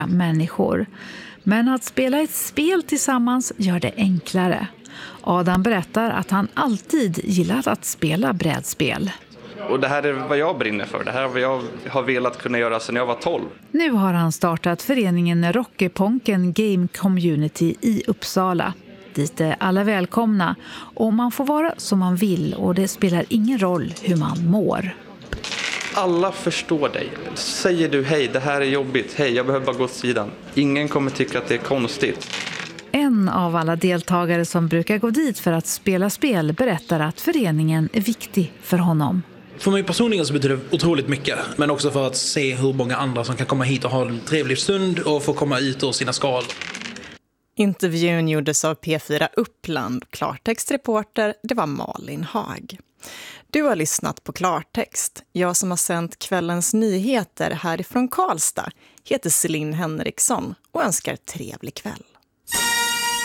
människor. Men att spela ett spel tillsammans gör det enklare. Adam berättar att han alltid gillat att spela brädspel. Och det här är vad jag brinner för. Det här är vad jag har velat kunna göra sedan jag var 12. Nu har han startat föreningen Rockyponken Game Community i Uppsala. Dit är alla välkomna och man får vara som man vill och det spelar ingen roll hur man mår. Alla förstår dig. Säger du hej, det här är jobbigt. Hej, jag behöver bara gå åt sidan. Ingen kommer tycka att det är konstigt. En av alla deltagare som brukar gå dit för att spela spel berättar att föreningen är viktig för honom. För mig personligen så betyder det otroligt mycket. Men också för att se hur många andra som kan komma hit och ha en trevlig stund och få komma ut ur sina skal. Intervjun gjordes av P4 Uppland. Klartextreporter, det var Malin Haag. Du har lyssnat på Klartext. Jag som har sänt kvällens nyheter härifrån Karlstad heter Celine Henriksson och önskar trevlig kväll.